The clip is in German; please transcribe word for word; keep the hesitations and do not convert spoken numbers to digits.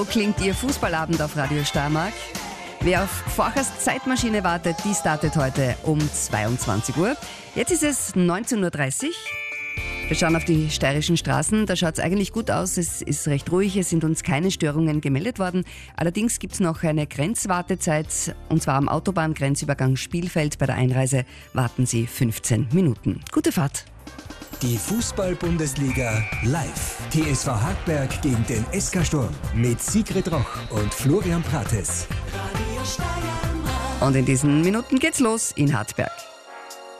So klingt Ihr Fußballabend auf Radio Steiermark. Wer auf Forchers Zeitmaschine wartet, die startet heute um zweiundzwanzig Uhr. Jetzt ist es neunzehn Uhr dreißig. Wir schauen auf die steirischen Straßen. Da schaut es eigentlich gut aus. Es ist recht ruhig. Es sind uns keine Störungen gemeldet worden. Allerdings gibt es noch eine Grenzwartezeit. Und zwar am Autobahngrenzübergang Spielfeld. Bei der Einreise warten Sie fünfzehn Minuten. Gute Fahrt. Die Fußball-Bundesliga live. T S V Hartberg gegen den S K Sturm mit Sigrid Roch und Florian Prates. Und in diesen Minuten geht's los in Hartberg.